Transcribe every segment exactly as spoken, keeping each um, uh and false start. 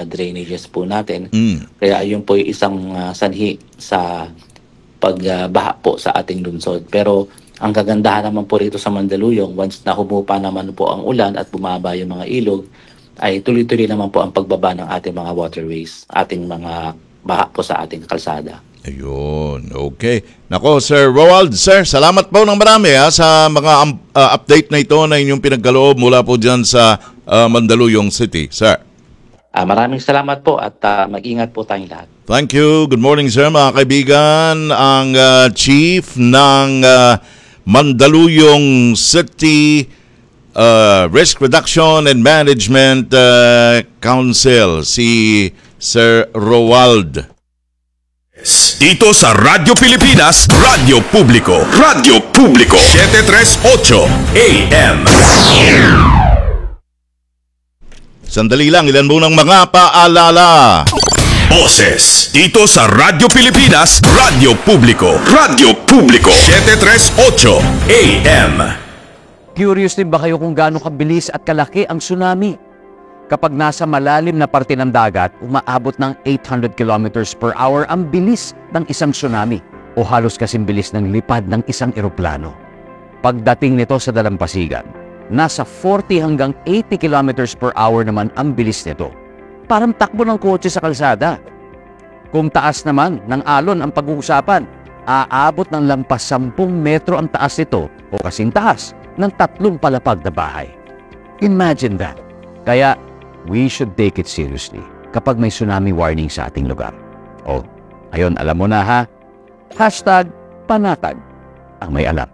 mga drainages po natin. Mm. Kaya yun po yung isang uh, sanhi sa pagbaha uh, po sa ating lungsod. Pero ang kagandahan naman po rito sa Mandaluyong, once na humupa naman po ang ulan at bumaba yung mga ilog, ay tuloy-tuloy naman po ang pagbaba ng ating mga waterways, ating mga baha po sa ating kalsada. Ayun, okay. Nako, Sir Roald, Sir, salamat po ng marami ha, sa mga um, uh, update na ito na inyong pinagkaloob mula po dyan sa uh, Mandaluyong City, Sir. Uh, maraming salamat po at uh, mag-ingat po tayong lahat. Thank you. Good morning, sir, mga kaibigan. Ang uh, Chief ng uh, Mandaluyong City uh, Risk Reduction and Management uh, Council, si Sir Roald. Dito sa Radyo Pilipinas, Radyo Publiko, Radyo Publiko, seven thirty-eight A M. Sandali lang, ilan munang mga paalala. Boses, dito sa Radyo Pilipinas, Radyo Publiko, Radyo Publiko, seven thirty-eight A M. Curious din ba kayo kung gaano kabilis at kalaki ang tsunami? Kapag nasa malalim na parte ng dagat, umaabot ng eight hundred kilometers per hour ang bilis ng isang tsunami o halos kasing bilis ng lipad ng isang eroplano. Pagdating nito sa dalampasigan, nasa forty hanggang eighty kilometers per hour naman ang bilis nito. Parang takbo ng kotse sa kalsada. Kung taas naman ng alon ang pag-uusapan, aabot ng lampas sampung metro ang taas nito o kasing taas ng tatlong palapag na bahay. Imagine that. Kaya, we should take it seriously kapag may tsunami warning sa ating lugar. O, ayun, alam mo na ha? Hashtag panatag ang may alam.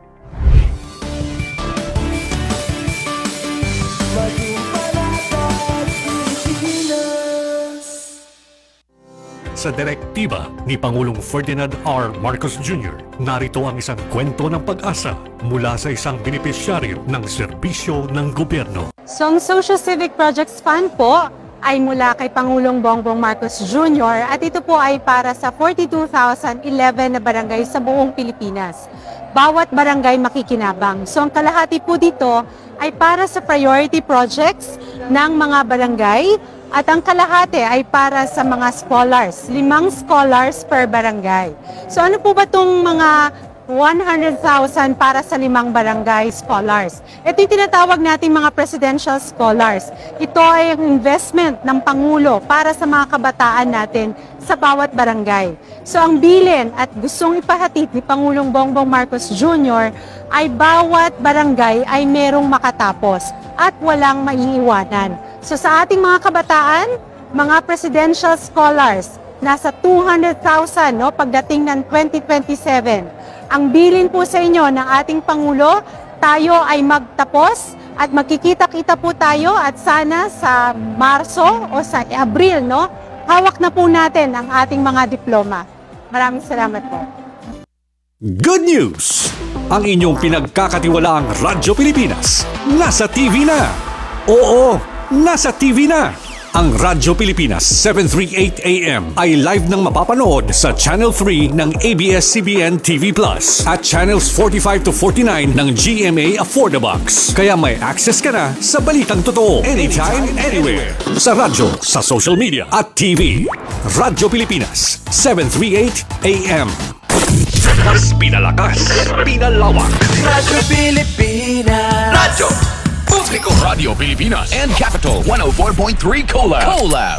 Sa direktiba ni Pangulong Ferdinand R. Marcos Junior, narito ang isang kwento ng pag-asa mula sa isang benepisyaryo ng serbisyo ng gobyerno. So, ang Social Civic Projects Fund po ay mula kay Pangulong Bongbong Marcos Junior at ito po ay para sa forty-two thousand eleven na barangay sa buong Pilipinas. Bawat barangay makikinabang. So, ang kalahati po dito ay para sa priority projects ng mga barangay at ang kalahati ay para sa mga scholars, limang scholars per barangay. So ano po ba itong mga one hundred thousand para sa limang barangay scholars? Ito yung tinatawag nating mga presidential scholars. Ito ay ang investment ng Pangulo para sa mga kabataan natin sa bawat barangay. So ang bilin at gustong ipahatid ni Pangulong Bongbong Marcos Junior ay bawat barangay ay merong makatapos at walang maiiwanan. So sa ating mga kabataan, mga presidential scholars, nasa two hundred thousand no, pagdating ng twenty twenty-seven. Ang bilin po sa inyo ng ating Pangulo, tayo ay magtapos at magkikita-kita po tayo at sana sa Marso o sa Abril, no, hawak na po natin ang ating mga diploma. Maraming salamat po. Good news! Ang inyong pinagkakatiwalaang Radyo Pilipinas, nasa T V na! Oo! Nasa T V na! Ang Radyo Pilipinas seven thirty-eight A M ay live nang mapapanood sa Channel three ng A B S C B N T V Plus at Channels forty-five to forty-nine ng G M A Affordabox. Kaya may access ka na sa balitang totoo anytime, anywhere. Sa radyo, sa social media at T V. Radyo Pilipinas seven thirty-eight A M. Mas pinalakas, pinalawak. Radyo Pilipinas. Radyo Publiko, Radio Pilipinas and Capital one oh four point three Collab. Collab.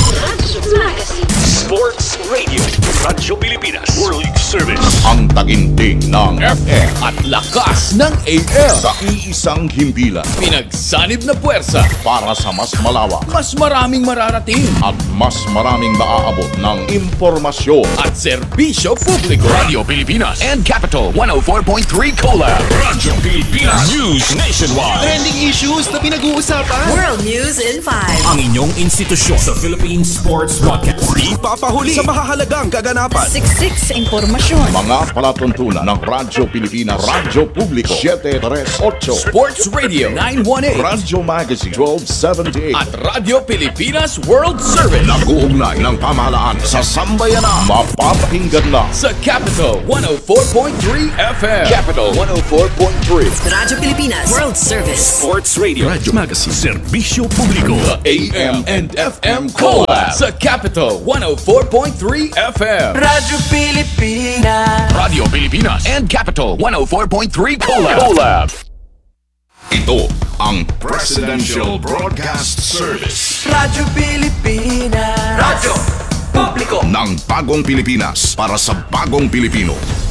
Sports Radio. Radyo Pilipinas. World Service. Ang taginting ng F M at lakas ng A M. sa iisang himpilan Pinagsanib na puwersa para sa mas malawak mas maraming mararating at mas maraming maaabot ng impormasyon. at serbisyo publiko. Radio Pilipinas and Capital one oh four point three Collab. Radyo Pilipinas. News nationwide. Trending issues na pinag-uusapan. World News in five. Ang inyong institusyon sa Philippine Sports Broadcast. Di pa nagpapahuli sa mahahalagang kaganapan. Siksik sa impormasyon. Mga palatuntunan ng Radyo Pilipinas, Radyo Publiko, seven three eight, Sports Radio nine one eight Radyo Magazine twelve seventy-eight, at Radyo Pilipinas World Service nag-uugnay ng pamahalaan sa sambayanan. Mapapakinggan na sa Capital one oh four point three F M. Capital one oh four point three. Radyo Pilipinas World Service. Sports Radio, Radyo Magazine, Serbisyo Publiko, the A M and F M Collab sa Capital one oh four point three F M. Radyo Pilipinas. Radio Pilipinas and Capital one oh four point three Collab. Collab. Ito ang Presidential Broadcast Service Radyo Pilipinas. Radyo Publiko ng Bagong Pilipinas para sa Bagong Pilipino.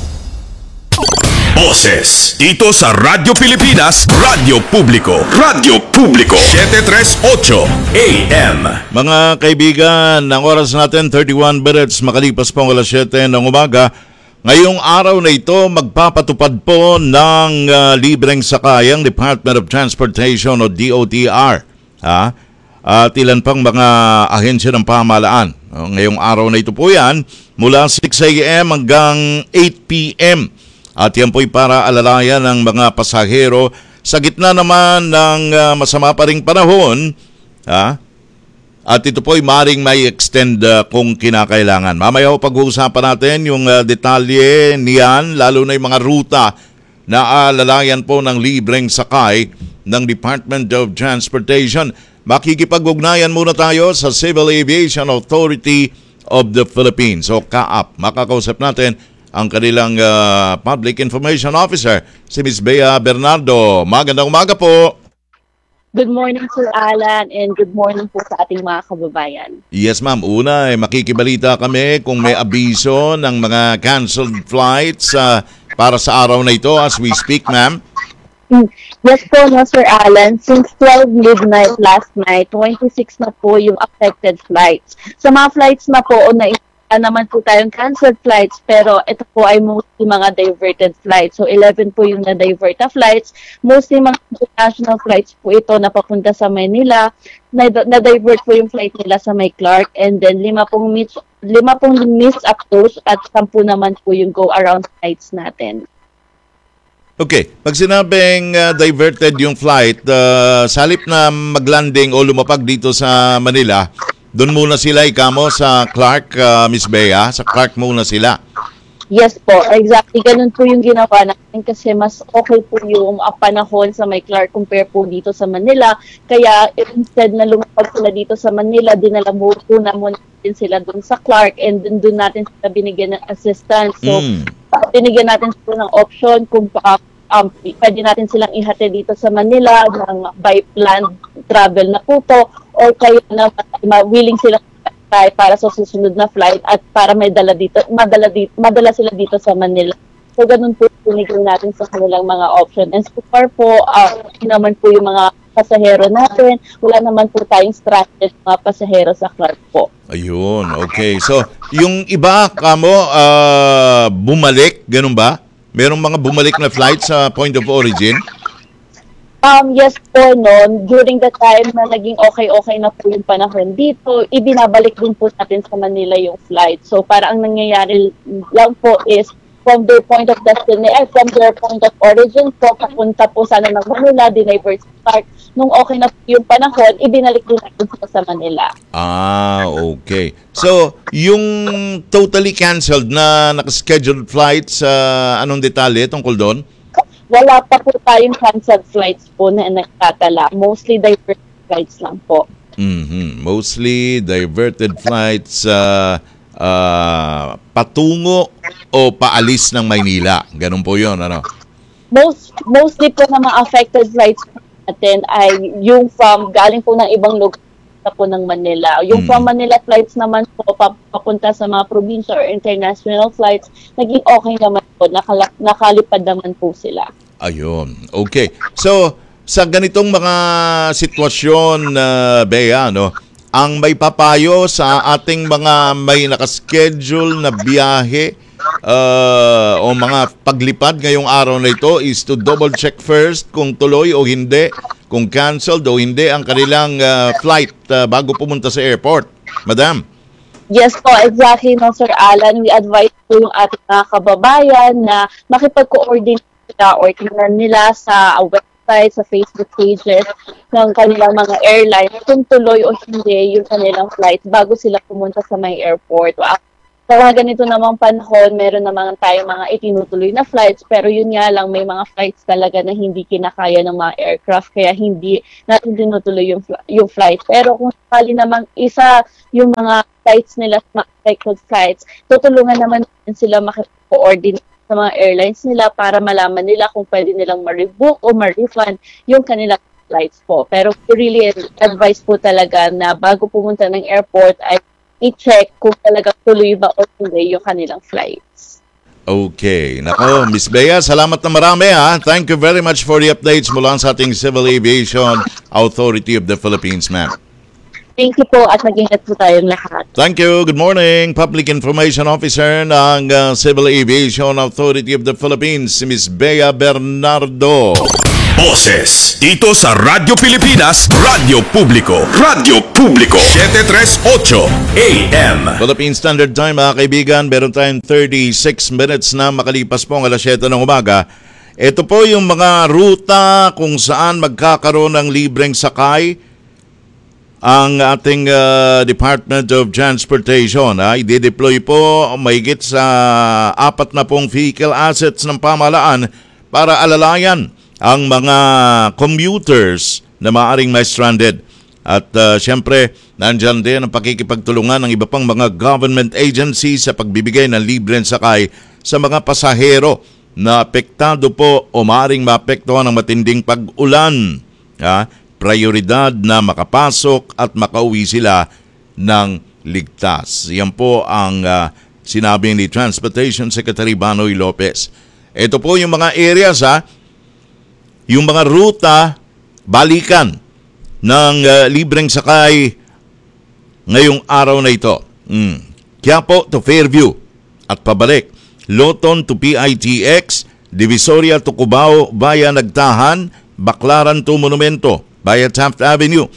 Boses dito sa Radyo Pilipinas, Radyo Publiko, Radyo Publiko, seven three eight A M. Mga kaibigan, ang oras natin thirty-one minutes makalipas po ang alas siyete ng umaga. Ngayong araw na ito, magpapatupad po ng uh, libreng sakay ang Department of Transportation o D O T R. Ha? At ilan pang mga ahensya ng pamahalaan. Uh, ngayong araw na ito po yan, mula six A M hanggang eight P M At yan po'y para alalayan ng mga pasahero sa gitna naman ng uh, masama pa ring panahon. Ha? At ito po'y maring may extend uh, kung kinakailangan. Mamaya ho pag-uusapan natin yung uh, detalye niyan, lalo na yung mga ruta na alalayan po ng libreng sakay ng Department of Transportation. Makikipag-ugnayan muna tayo sa Civil Aviation Authority of the Philippines o C A A P. Makakausap natin ang kanilang uh, Public Information Officer, si Miz Bea Bernardo. Magandang umaga po. Good morning, Sir Alan, and good morning po sa ating mga kababayan. Yes, ma'am. Una, eh, makikibalita kami kung may abiso ng mga canceled flights uh, para sa araw na ito as we speak, ma'am. Yes po, no, Sir Alan. Since twelve midnight last night, twenty-six na po yung affected flights. Sa mga flights na po, na naman po tayong canceled flights, pero ito po ay mostly mga diverted flights. So eleven po yung na-divert na flights. Mostly mga international flights po ito na papunta sa Manila. Na-divert po yung flight nila sa May Clark, and then lima pong miss, lima pong miss up those at sampu naman po yung go-around flights natin. Okay, pag sinabing uh, diverted yung flight, uh, sa halip na maglanding o lumapag dito sa Manila, doon muna sila ikamo sa Clark, uh, Miss Bea. Sa Clark muna sila. Yes po, exactly. Ganun po yung ginawa natin kasi mas okay po yung uh, panahon sa May Clark compare po dito sa Manila. Kaya instead na lumapag sila dito sa Manila, dinala mo po na muna din sila doon sa Clark, and dun, dun natin sila binigyan ng assistance. So, mm. binigyan natin sila ng option kung pa, um, pwede natin silang ihati dito sa Manila ng by planned travel na po to, or kayo na willing silang para sa susunod na flight at para may dala dito, madala, dito, madala sila dito sa Manila. So, ganun po pinigil natin sa kanilang mga option. And so far po, uh, naman po yung mga pasahero natin, wala naman po tayong stranded mga pasahero sa Clark po. Ayun, okay. So, yung iba, kamo, uh, bumalik, ganun ba? Merong mga bumalik na flight sa point of origin? Um, yes po, no. During the time na naging okay-okay na po yung panahon dito, ibinabalik din po natin sa Manila yung flight. So, para ang nangyayari lang po is from their point of destiny, eh, from their point of origin po, papunta po sana ng Manila, dinivert sa Clark. Nung okay na po yung panahon, ibinalik din natin sila sa Manila. Ah, okay. So, yung totally canceled na nakascheduled flights, uh, anong detalye tungkol doon? Wala pa po tayong canceled flights po na nagtatala. Mostly diverted flights lang po. Mm-hmm. Mostly diverted flights uh, uh, patungo o paalis ng Maynila. Ganun po yun, ano? Most, mostly po na mga affected flights natin ay yung from, galing po ng ibang lugar po ng Manila. Yung mm. from Manila flights naman po, papunta sa mga probinsya or international flights, naging okay naman po, nakala, nakalipad naman po sila. Ayun, okay. So, sa ganitong mga sitwasyon, uh, Bea, no, ang may papayo sa ating mga may nakaschedule na biyahe uh, o mga paglipad ngayong araw na ito is to double check first kung tuloy o hindi, kung canceled o hindi ang kanilang uh, flight uh, bago pumunta sa airport. Madam? Yes po, exactly no Sir Alan. We advise po yung ating mga kababayan na makipag-coordinate sila or tingnan nila sa website, sa Facebook pages ng kanilang mga airlines kung tuloy o hindi yung kanilang flight bago sila pumunta sa may airport. Sa mga ganito namang panahon, meron naman tayong mga itinutuloy na flights, pero yun nga lang, may mga flights talaga na hindi kinakaya ng mga aircraft, kaya hindi natin tinutuloy yung, yung flight. Pero kung sakali namang isa yung mga flights nila, mga affected flights, tutulungan naman sila makipag-coordinate sa mga airlines nila para malaman nila kung pwede nilang ma-rebook o ma-refund yung kanilang flights po. Pero really advice po talaga na bago pumunta ng airport ay i-check kung talagang tuloy ba o hindi yung kanilang flights. Okay. Nako, Miss Bea, salamat na marami ha. Thank you very much for the updates mula sa ating Civil Aviation Authority of the Philippines, ma'am. Thank you po at mag-ingat po tayong lahat. Thank you. Good morning. Public Information Officer ng uh, Civil Aviation Authority of the Philippines, si Miss Bea Bernardo. Boses dito sa Radyo Pilipinas, Radyo Publiko, Radyo Publiko, seven thirty-eight A M. Philippine Standard Time, mga kaibigan, meron tayong thirty-six minutes na makalipas po ang alas siyete ng umaga. Ito po yung mga ruta kung saan magkakaroon ng libreng sakay ang ating uh, Department of Transportation. Ay, i-deploy po mahigit sa apat na pong vehicle assets ng pamahalaan para alalayan ang mga commuters na maaaring may stranded. At uh, siyempre, nandyan din ang pakikipagtulungan ng iba pang mga government agencies sa pagbibigay ng libreng sakay sa mga pasahero na apektado po o maaaring maapektuhan ng matinding pag-ulan. Ha? Prioridad na makapasok at makauwi sila ng ligtas. Yan po ang uh, sinabi ni Transportation Secretary Banoy Lopez. Ito po yung mga areas, ha? Yung mga ruta, balikan ng uh, libreng sakay ngayong araw na ito. Mm. Quiapo to Fairview at pabalik. Loton to P I T X, Divisoria to Cubao via Nagtahan, Baclaran to Monumento via Taft Avenue,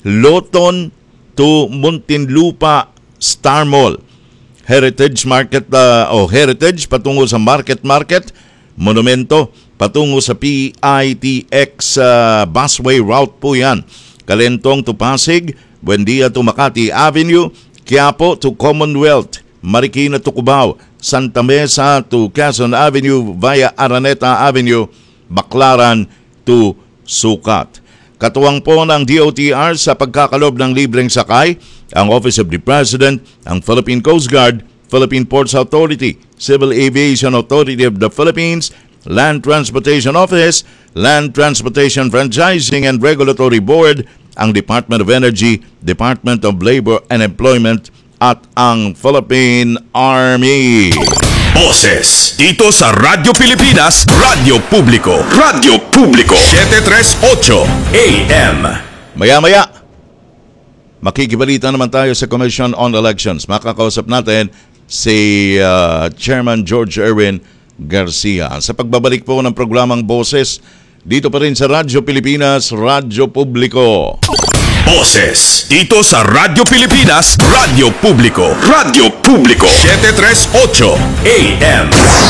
Loton to Muntinlupa Star Mall, Heritage Market uh, o Heritage patungo sa Market Market, Monumento patungo sa P I T X uh, busway route po yan. Kalentong to Pasig, Buendia to Makati Avenue, Quiapo to Commonwealth, Marikina to Cubao, Santa Mesa to Quezon Avenue via Araneta Avenue, Baclaran to Sucat. Katuwang po ng D O T R sa pagkakalob ng libreng sakay, ang Office of the President, ang Philippine Coast Guard, Philippine Ports Authority, Civil Aviation Authority of the Philippines, Land Transportation Office, Land Transportation Franchising and Regulatory Board, ang Department of Energy, Department of Labor and Employment, at ang Philippine Army. Boses dito sa Radyo Pilipinas, Radyo Publiko, Radyo Publiko, seven thirty-eight A M. Maya-maya, makikibalita naman tayo sa Commission on Elections. Makakausap natin si uh, Chairman George Erwin Garcia. Sa pagbabalik po ng programang Boses, dito pa rin sa Radyo Pilipinas, Radyo Publiko. Boses dito sa Radyo Pilipinas, Radyo Publiko, Radyo Publiko, seven thirty-eight A M.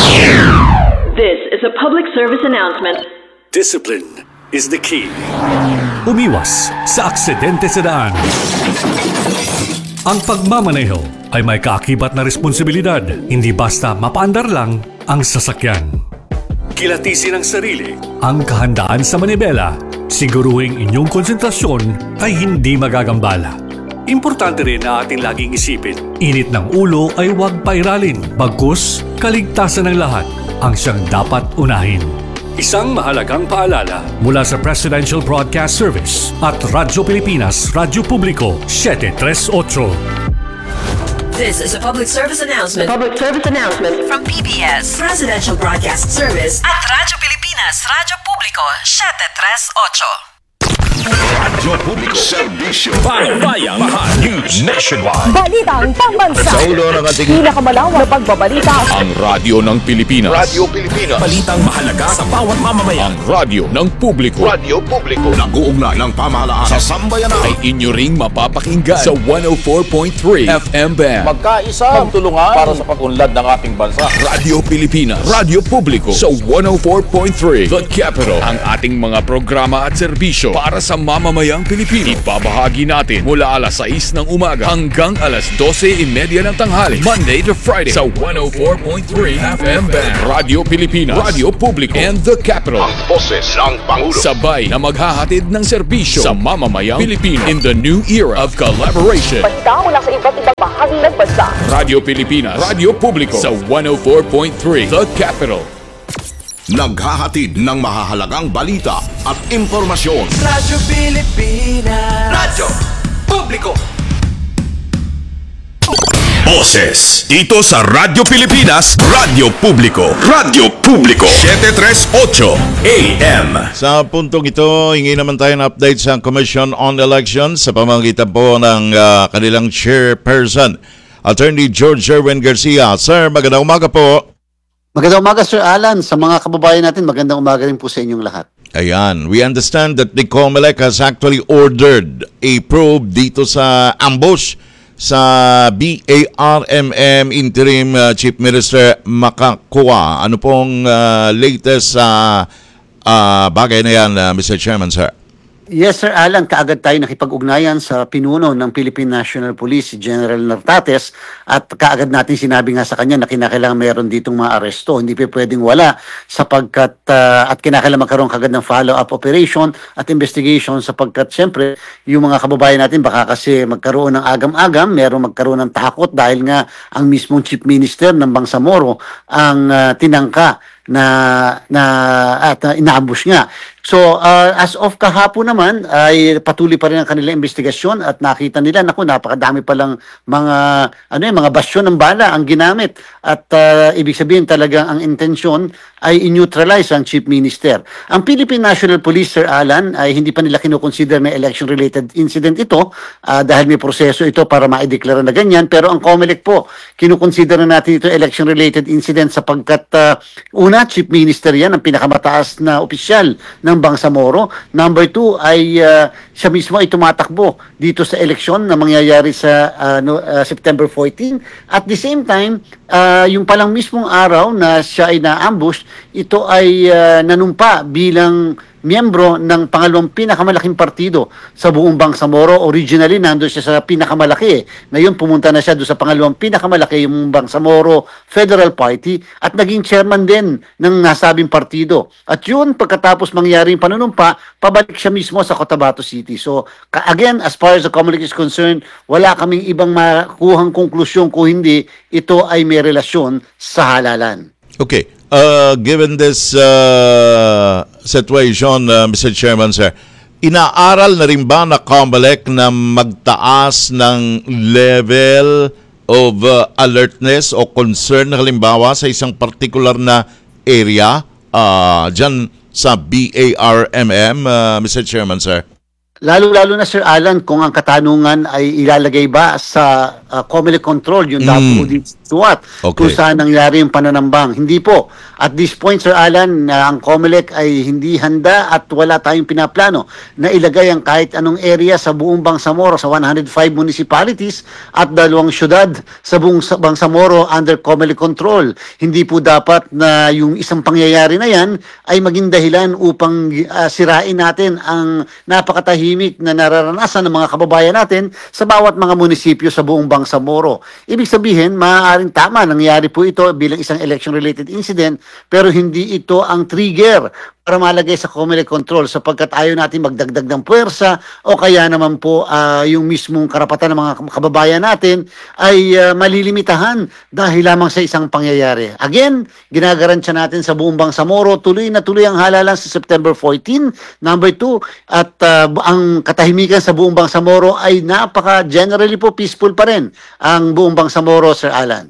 This is a public service announcement. Discipline is the key. Umiwas sa aksidente sa daan. Ang pagmamaneho ay may kaakibat na responsibilidad, hindi basta mapaandar lang ang sasakyan. Kilatisin ang sarili, ang kahandaan sa manibela, siguruhing inyong konsentrasyon ay hindi magagambala. Importante rin na ating laging isipin, init ng ulo ay huwag pairalin, bagkus kaligtasan ng lahat ang siyang dapat unahin. Isang mahalagang paalala mula sa Presidential Broadcast Service at Radyo Pilipinas, Radyo Publiko, seven thirty-eight. This is a public service announcement. Public service announcement From P B S, Presidential Broadcast Service at Radyo Pilipinas, Radyo Publiko, seven thirty-eight. Radyo Publiko. Serbisyo. Bayang Mahal. News Nationwide. Balitang Pambansa. Sa ulo ng ating Pinakamalawak na pagbabalita. Ang radyo ng Pilipinas. Radio Pilipinas. Balitang mahalaga sa bawat mamamayan. Ang radyo ng publiko. Radio Publiko. Nag-uugnay ng pamahalaan sa sambayanan. Ay inyo ring mapapakinggan sa one oh four point three F M band. Magkaisa, magtulungan para sa pag-unlad ng ating bansa. Radio Pilipinas. Radio Publiko sa one oh four point three The Capital. Ang ating mga programa at serbisyo para sa mamamayang Pilipino. Ibabahagi natin mula alas sais ng umaga hanggang alas dose thirty ng tanghali. Monday to Friday sa one oh four point three F M band. Radio Pilipinas. Radio Publiko and The Capital. Ang boses ng Pangulo. Sabay na maghahatid ng serbisyo sa mamamayang Pilipino in the new era of collaboration. Balita mula sa iba't ibang bahagi ng bansa. Radio Pilipinas, Radio Publiko sa one oh four point three The Capital. Naghahatid ng mahahalagang balita at impormasyon. Radyo Pilipinas. Radyo Publiko. Boses dito sa Radyo Pilipinas, Radio Publiko. Radio Publiko seven thirty-eight A M. Sa puntong ito, hingi naman tayo ng update sa Commission on Elections sa pamamagitan po ng uh, kanilang chairperson, Attorney George Erwin Garcia. Sir, magandang umaga po. Magandang umaga, Sir Alan. Sa mga kababayan natin, magandang umaga rin po sa inyong lahat. Ayan, we understand that the COMELEC has actually ordered a probe dito sa ambush sa B A R M M Interim uh, Chief Minister Makakua. Ano pong uh, latest sa uh, uh, bagay na yan, uh, Mister Chairman, sir? Yes, Sir Alan, kaagad tayo nakipag-ugnayan sa pinuno ng Philippine National Police, si General Nartates, at kaagad natin sinabi nga sa kanya na kinakailangan meron ditong mga aresto. Hindi pa pwedeng wala sapagkat uh, at kinakailangan magkaroon kagad ng follow-up operation at investigation sapagkat siyempre yung mga kababayan natin baka kasi magkaroon ng agam-agam, meron magkaroon ng takot dahil nga ang mismong Chief Minister ng Bangsamoro ang uh, tinangka na na at uh, inaambush nga. So uh, as of kahapon naman ay patuloy pa rin ang kanilang investigasyon at nakita nila naku napakadami pa lang mga ano yung mga basyon ng bala ang ginamit at uh, ibig sabihin talaga ang intensyon ay i-neutralize ang Chief Minister. Ang Philippine National Police, Sir Alan, ay hindi pa nila kinoconsider na election-related incident ito uh, dahil may proseso ito para ma-deklara na ganyan, pero ang COMELEC po kinoconsider na natin ito election-related incident sapagkat uh, una, Chief Minister yan, ang pinakamataas na opisyal ng Bangsamoro. Number two ay uh, siya mismo ay tumatakbo dito sa eleksyon na mangyayari sa uh, no, uh, September fourteenth. At the same time, uh, yung palang mismong araw na siya ay na-ambush, ito ay uh, nanumpa bilang miyembro ng pangalawang pinakamalaking partido sa buong Bangsamoro. Originally, nandun siya sa pinakamalaki. Ngayon, pumunta na siya doon sa pangalawang pinakamalaki, yung Bangsamoro Federal Party, at naging chairman din ng nasabing partido. At yun, pagkatapos mangyari yung panunumpa, pabalik siya mismo sa Cotabato City. So, again, as far as the COMELEC is concerned, wala kaming ibang makuhang konklusyon kung hindi ito ay may relasyon sa halalan. Okay. Uh, given this uh, situation, uh, Mister Chairman, sir, inaaral na rin ba na COMELEC na magtaas ng level of uh, alertness o concern halimbawa sa isang particular na area uh, dyan sa B A R M M, uh, Mister Chairman, sir? Lalo-lalo na, Sir Alan, kung ang katanungan ay ilalagay ba sa uh, COMELEC control, yung Mm. W D SWAT, Okay. kung saan nangyari yung pananambang. Hindi po. At this point, Sir Alan, uh, ang COMELEC ay hindi handa at wala tayong pinaplano na ilagay ang kahit anong area sa buong Bangsamoro, sa one hundred five municipalities at dalawang syudad sa buong sa- Bangsamoro under COMELEC control. Hindi po dapat na yung isang pangyayari na yan ay maging dahilan upang uh, sirain natin ang napakatahimik na nararanasan ng mga kababayan natin sa bawat mga munisipyo sa buong Bangsamoro. Ibig sabihin, maaaring tama, nangyari po ito bilang isang election-related incident, pero hindi ito ang trigger para malagay sa COMELEC control sapagkat ayaw natin magdagdag ng puwersa o kaya naman po uh, yung mismong karapatan ng mga kababayan natin ay uh, malilimitahan dahil lamang sa isang pangyayari. Again, ginagaransya natin sa buong Bangsamoro, tuloy na tuloy ang halalan sa September fourteenth. Number two, at uh, ang katahimikan sa buong Bangsamoro ay napaka-generally po peaceful pa rin ang buong Bangsamoro, Sir Alan.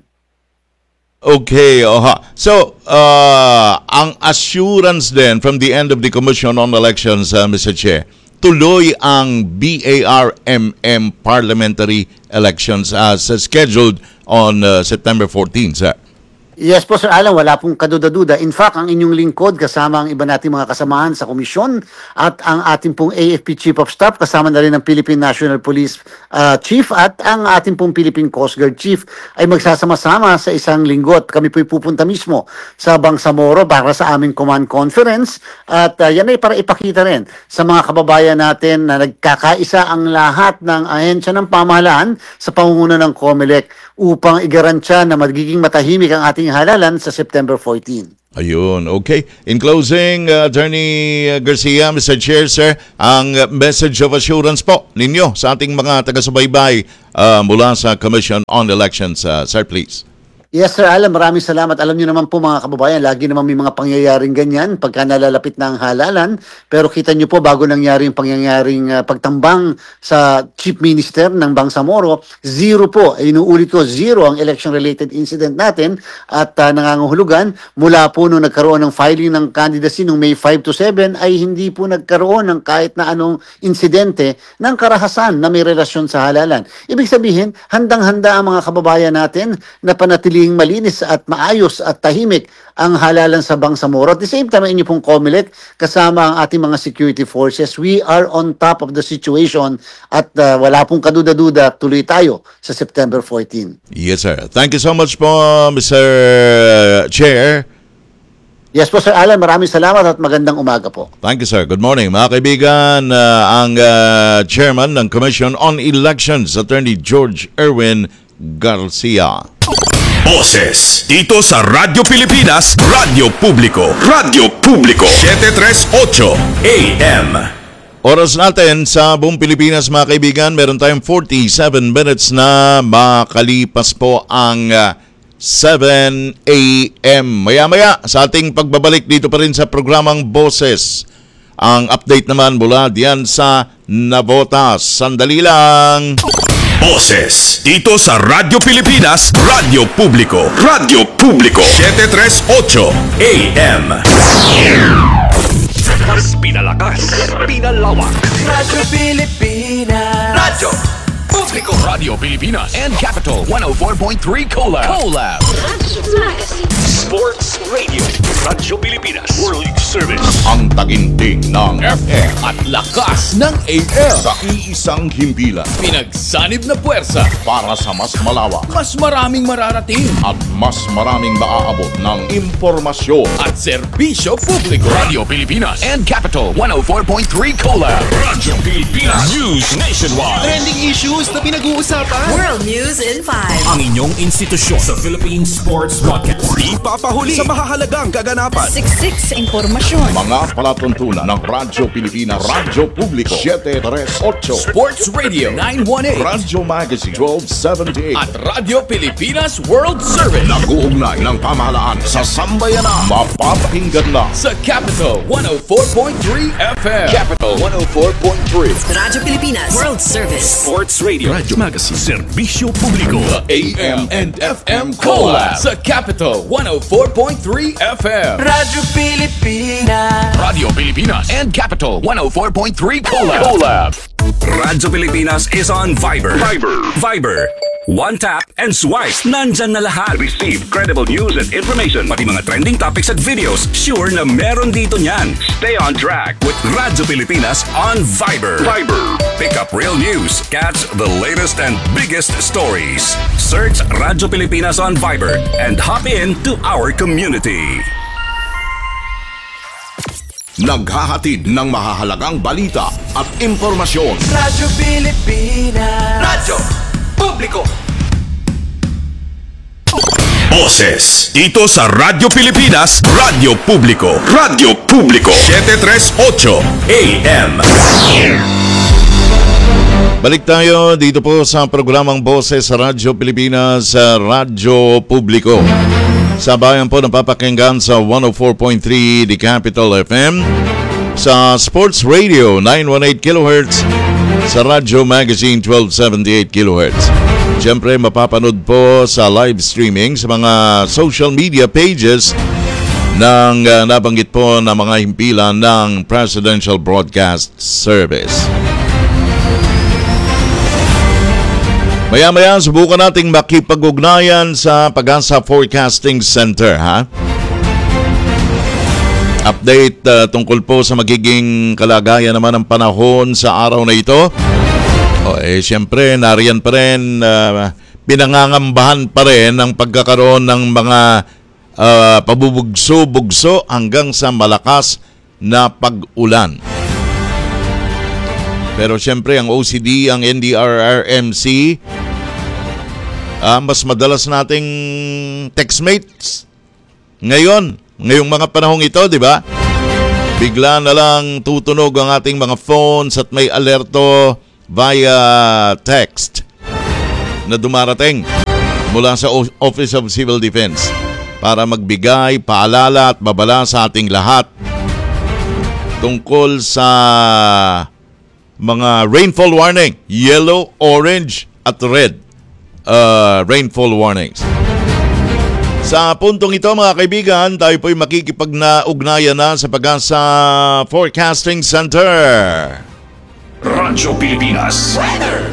Okay, oha. So, uh, ang assurance then from the end of the Commission on Elections, uh, Mister Chair, tuloy ang B A R M M parliamentary elections as scheduled on uh, September fourteenth, sir? Yes po Sir Alan, wala pong kaduda-duda. In fact, ang inyong lingkod kasama ang iba nating mga kasamahan sa komisyon at ang ating pong A F P Chief of Staff kasama na rin ang Philippine National Police uh, Chief at ang ating pong Philippine Coast Guard Chief ay magsasama-sama sa isang linggo at kami po'y pupunta mismo sa Bangsamoro para sa aming command conference at uh, yan ay para ipakita rin sa mga kababayan natin na nagkakaisa ang lahat ng ahensya ng pamahalaan sa pangunguna ng COMELEC upang igarantya na magiging matahimik ang ating halalan sa September fourteenth. Ayun, okay. In closing, uh, Attorney Garcia, Mister Chair, sir, ang uh, message of assurance po ninyo sa ating mga taga-subaybay uh, mula sa Commission on Elections. Uh, sir, please. Yes, Sir Alan, maraming salamat. Alam niyo naman po mga kababayan, lagi naman may mga pangyayaring ganyan pagka nalalapit na ang halalan. Pero kita niyo po, bago nangyari yung pangyayaring uh, pagtambang sa Chief Minister ng Bangsamoro, zero po, inuulit ko, zero ang election-related incident natin at uh, nangangahulugan. Mula po nung nagkaroon ng filing ng candidacy noong May five to seven ay hindi po nagkaroon ng kahit na anong insidente ng karahasan na may relasyon sa halalan. Ibig sabihin, handang-handa ang mga kababayan natin na panatili malinis at maayos at tahimik ang halalan sa Bangsamoro. At the same time, inyo pong COMELEC, kasama ang ating mga security forces, we are on top of the situation at uh, wala pong kaduda-duda, tuloy tayo sa September fourteenth. Yes, sir. Thank you so much po, Mister Chair. Yes po, Sir Alan. Maraming salamat at magandang umaga po. Thank you, sir. Good morning. Mga kaibigan, uh, ang uh, Chairman ng Commission on Elections, Attorney George Erwin Garcia. Boses dito sa Radyo Pilipinas, Radyo Publiko, Radyo Publiko, seven thirty-eight A M. Oras natin sa buong Pilipinas, mga kaibigan, meron tayong forty-seven minutes na makalipas po ang uh, seven A M. Maya-maya sa ating pagbabalik dito pa rin sa programang Boses. Ang update naman mula diyan sa Navotas. Sandali lang. Boses dito sa Radyo Pilipinas, Radyo Publiko, Radyo Publiko, seven thirty-eight A M. Mas pinalakas, pinalawak. Radyo Pilipinas. Radyo Publiko. Radio Pilipinas and Capital one oh four point three Collab. Collab. Sports Radio. Radyo Pilipinas. World Service. Ang taginting ng F M At lakas ng A M. sa iisang himpilan Pinagsanib na puwersa. para sa mas malawak Mas maraming mararating. at mas maraming maaabot ng impormasyon. At serbisyo publiko. Radio Pilipinas and Capital one oh four point three Collab. Radyo Pilipinas. News Nationwide. Trending issues na pinag-uusapan. World News in five. Ang inyong institusyon sa Philippine Sports Podcast. Di papahuli sa mahahalagang kaganapan. Siksik sa impormasyon. Mga palatuntunan ng Radyo Pilipinas, Radyo Publiko, seven thirty-eight, Sports Radio nine eighteen. Radyo Magazine, twelve seventy-eight. At Radio Pilipinas World Service. Nag-uugnay ng pamahalaan sa sambayanan. Mapapakinggan na Sa Capital one oh four point three F M. Capital one oh four point three. Radyo Pilipinas World Service. Sports Radio. Radyo Magazine. Serbisyo publiko. A M and F M Collab. Sa Capital one oh four point three F M. Radyo Pilipinas. Radio Pilipinas and Capital one oh four point three Collab. Collab. Radyo Pilipinas is on Viber. Viber. Viber. One tap and swipe. Nandyan na lahat. Receive credible news and information. Pati mga trending topics at videos. Sure na meron dito niyan. Stay on track with Radyo Pilipinas on Viber. Viber. Pick up real news. Catch the latest and biggest stories. Search Radyo Pilipinas on Viber and hop in to our community. naghahatid ng mahahalagang balita at impormasyon. Radyo Pilipinas. Radyo Publiko. Boses dito sa Radyo Pilipinas, Radyo Publiko, Radyo Publiko, seven thirty-eight A M. Balik tayo dito po sa programang Boses sa Radyo Pilipinas sa Radyo Publiko. Sa bayan po napapakinggan sa one oh four point three The Capital F M, sa Sports Radio nine eighteen kilohertz, sa Radyo Magazine twelve seventy-eight kilohertz. Siyempre mapapanood po sa live streaming sa mga social media pages ng uh, nabanggit po na mga himpilan ng Presidential Broadcast Service. Maya-maya, subukan nating makipag-ugnayan sa Pag-asa Forecasting Center, ha? Update uh, tungkol po sa magiging kalagayan naman ng panahon sa araw na ito. O eh, siyempre, nariyan pa rin, uh, pinangangambahan pa rin ang pagkakaroon ng mga uh, pabubugso-bugso hanggang sa malakas na pag-ulan. Pero siyempre, ang O C D, ang N D R R M C, uh, mas madalas nating textmates ngayon. Ngayong mga panahong ito, di ba? Bigla na lang tutunog ang ating mga phones at may alerto via text na dumarating mula sa Office of Civil Defense para magbigay paalala at babala sa ating lahat tungkol sa mga rainfall warning, yellow, orange at red uh, rainfall warnings. Sa puntong ito, mga kaibigan, tayo po'y makikipag-ugnayan na sa Pag-asa Forecasting Center. Radyo Pilipinas Weather.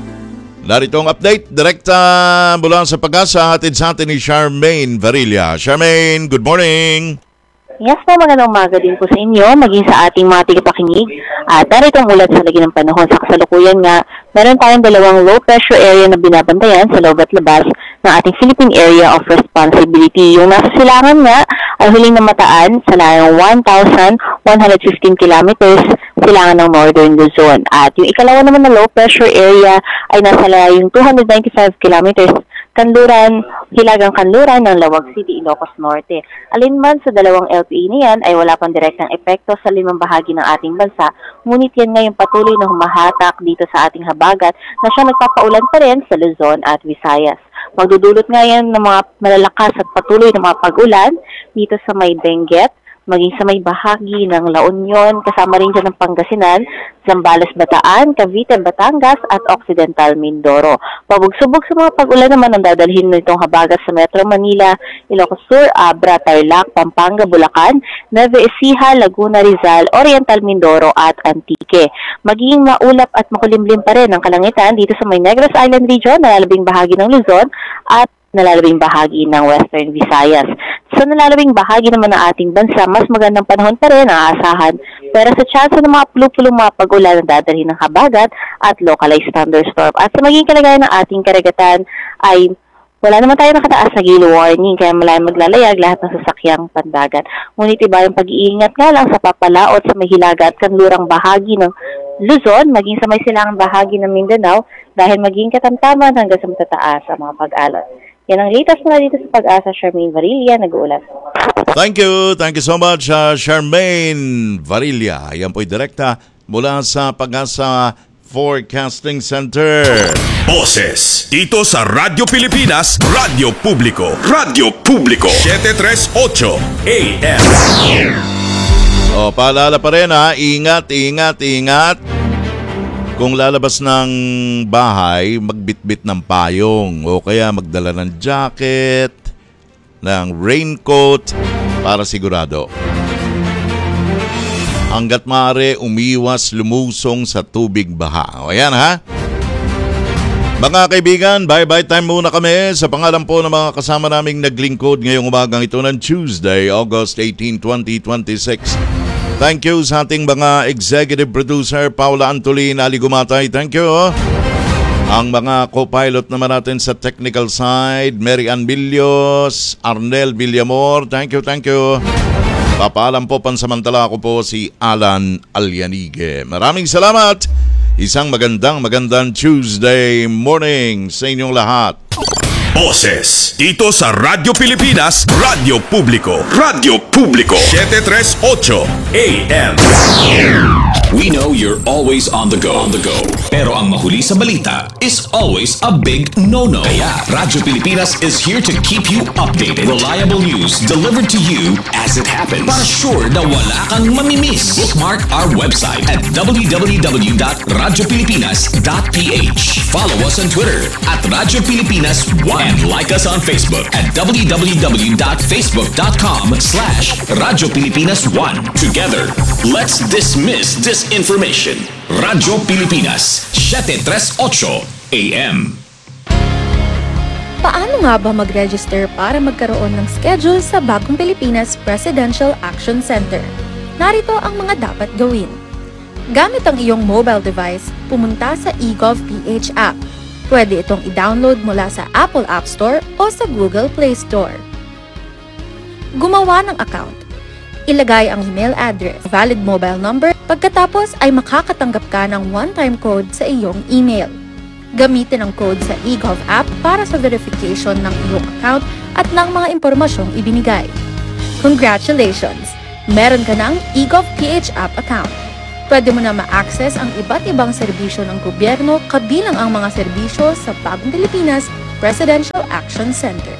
Narito ang update, direkta mula sa Pag-asa, hatid sa atin ni Charmaine Varilla. Charmaine, good morning! Yes po, magandang umaga din po sa inyo, maging sa ating mga tigapakinig. At narito ang ulat sa lagi ng panahon. Sa kasalukuyan nga, meron tayong dalawang low pressure area na binabantayan sa loob at labas ng ating Philippine Area of Responsibility. Yung nasa silangan nga ay huling namataan sa layong one thousand one hundred fifteen kilometers silangan ng Northern Luzon. At yung ikalawa naman na low pressure area ay nasa layong two hundred ninety-five kilometers kanluran, hilagang kanluran ng Lawag City, Ilocos Norte. Alinman sa dalawang L P A niyan ay wala pang direktang epekto sa limang bahagi ng ating bansa, ngunit yan ngayon patuloy na humahatak dito sa ating habagat na siya nagpapaulan pa rin sa Luzon at Visayas. Magdudulot nga yan ng mga malalakas at patuloy na mga pag-ulan dito sa may Benguet, maging sa may bahagi ng La Union, kasama rin dyan ng Pangasinan, Zambales, Bataan, Cavite, Batangas at Occidental Mindoro. Pabugsubog sa mga pag-ulan naman ang dadalhin nitong habagat sa Metro Manila, Ilocos Sur, Abra, Tarlac, Pampanga, Bulacan, Nueva Ecija, Laguna, Rizal, Oriental Mindoro at Antique. Magiging maulap at makulimlim pa rin ang kalangitan dito sa may Negros Island Region, nalalabing bahagi ng Luzon at nalalabing bahagi ng Western Visayas. Sa nalalabing bahagi naman ng ating bansa, mas magandang panahon pa rin ang aasahan. Pero sa chance ng mga pulupulong mga pag-ulan na dadalhin ng habagat at localized thunderstorm. At sa magiging kalagayan ng ating karagatan ay wala naman tayo nakataas na gale warning, kaya malayang maglalayag lahat ng sasakyang pandagat. Ngunit iba yung pag-iingat nga lang sa papalaot sa may hilaga at kanlurang bahagi ng Luzon, maging sa may silangang bahagi ng Mindanao, dahil maging katamtaman hanggang sa matataas ang mga pag-alon. Yan ang latest mula dito sa Pag-asa. Charmaine Varilla, nag-uulat. Thank you. Thank you so much, uh, Charmaine Varilla. Yan po'y direkta mula sa Pag-asa Forecasting Center. Boses dito sa Radyo Pilipinas, Radyo Publiko. Radyo Publiko seven thirty-eight A M. O, paalala pa rin ha, ingat, ingat, ingat. Kung lalabas ng bahay, magbitbit ng payong o kaya magdala ng jacket, ng raincoat para sigurado. Hanggat maaari, umiwas lumusong sa tubig baha. O ayan ha. Mga kaibigan, bye-bye time muna kami sa pangalan po ng mga kasama naming naglingkod ngayong umagang ito ng Tuesday, August eighteenth, twenty twenty-six. Thank you sa ating mga executive producer, Paula Antolin, Ali Gumatay. Thank you. Ang mga co-pilot naman natin sa technical side, Mary Ann Villos, Arnel Villamor. Thank you, thank you. Papaalam po pansamantala ako po si Alan Alyanige. Maraming salamat. Isang magandang magandang Tuesday morning sa inyong lahat. Boses dito sa Radyo Pilipinas, Radyo Publiko. Radyo Publiko seven thirty-eight A M. We know you're always on the go. On the go. Pero ang mahuli sa balita is always a big no-no. Kaya Radyo Pilipinas is here to keep you updated. Reliable news delivered to you as it happens. Para sure na wala kang mamimiss. Bookmark our website at w w w dot radyo pilipinas dot p h. Follow us on Twitter at Radyo Pilipinas one. And like us on Facebook at w w w dot facebook dot com slash Radyo Pilipinas one. Together, let's dismiss disinformation. Radyo Pilipinas, seven thirty-eight A M. Paano nga ba mag-register para magkaroon ng schedule sa Bagong Pilipinas Presidential Action Center? Narito ang mga dapat gawin. Gamit ang iyong mobile device, pumunta sa eGovPH app. Pwede itong i-download mula sa Apple App Store o sa Google Play Store. Gumawa ng account. Ilagay ang email address, valid mobile number, pagkatapos ay makakatanggap ka ng one-time code sa iyong email. Gamitin ang code sa eGov app para sa verification ng iyong account at ng mga impormasyong ibinigay. Congratulations! Meron ka ng eGovPH app account. Pwede mo na ma-access ang iba't ibang serbisyo ng gobyerno kabilang ang mga serbisyo sa Bagong Pilipinas Presidential Action Center.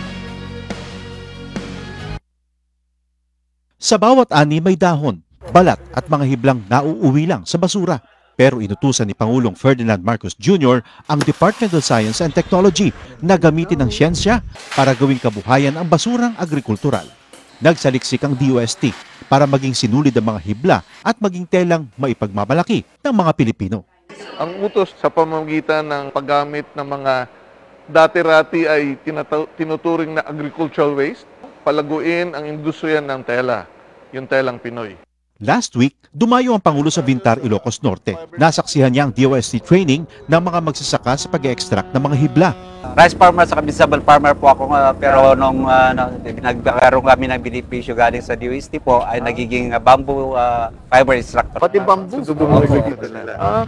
Sa bawat ani may dahon, balat at mga hiblang nauuwi lang sa basura. Pero inutusan ni Pangulong Ferdinand Marcos Junior ang Department of Science and Technology na gamitin ang siyensya para gawing kabuhayan ang basurang agrikultural. Nagsaliksik ang D O S T para maging sinulid ang mga hibla at maging telang maipagmamalaki ng mga Pilipino. Ang utos sa pamamagitan ng paggamit ng mga dati-rati ay tinata- tinuturing na agricultural waste, palaguin ang industriya ng tela, yung telang Pinoy. Last week, dumayo ang Pangulo sa Bintar, Ilocos Norte. Nasaksihan niya ang D O S T training ng mga magsasaka sa pag-extract ng mga hibla. Rice farmer sa vegetable farmer po ako, uh, pero nung uh, nagkaroon kami ng benepisyo galing sa D O S T po ay nagiging uh, bamboo uh, fiber extractor. Pati bamboo? Ah,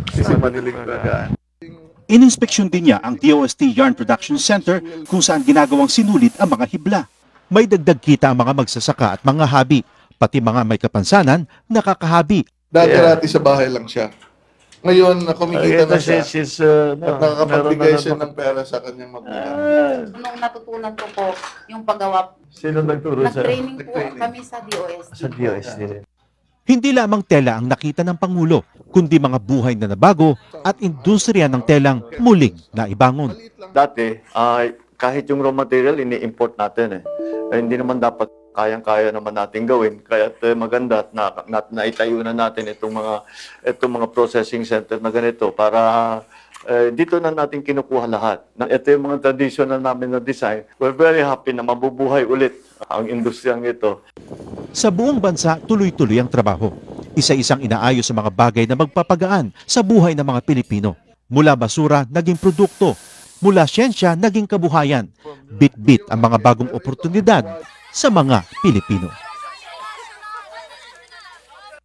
Ininspeksyon din niya ang D O S T Yarn Production Center kung saan ginagawang sinulit ang mga hibla. May dagdag kita ang mga magsasaka at mga habi, pati mga may kapansanan, nakakahabi. Dati-rati sa bahay lang siya. Ngayon, kumikita na siya. She's, uh, At nakakapagbigay siya ng pera sa kanyang magulang. Nung natutunan ko po yung paggawa, Sino nagturo sa... nag-training po kami sa D O S T. Sa D O S T rin. Hindi lamang tela ang nakita ng Pangulo, kundi mga buhay na nabago at industriya ng telang muling naibangon. Dati, ay kahit yung raw material, ini-import natin eh. eh hindi naman dapat kayang-kaya naman natin gawin. Kaya uh, maganda at na, na, naitayo na natin itong mga, itong mga processing center na ganito para uh, dito na natin kinukuha lahat. Ito yung mga traditional namin na design. We're very happy na mabubuhay ulit ang industriyang ito. Sa buong bansa, tuloy-tuloy ang trabaho. Isa-isang inaayos sa mga bagay na magpapagaan sa buhay ng mga Pilipino. Mula basura, naging produkto. Mula siyensya, naging kabuhayan. Bit-bit ang mga bagong oportunidad sa mga Pilipino.